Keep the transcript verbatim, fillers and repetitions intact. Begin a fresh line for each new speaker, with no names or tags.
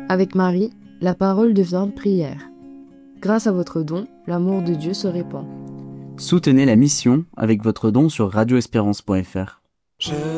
Avec Marie, la parole devient prière. Grâce à votre don, l'amour de Dieu se répand.
Soutenez la mission avec votre don sur radio espérance point f r. Je